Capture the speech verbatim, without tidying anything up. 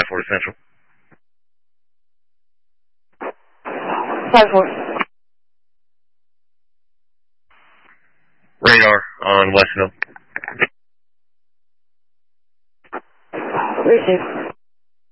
four Central. five four. Radar on West Hill. Receive.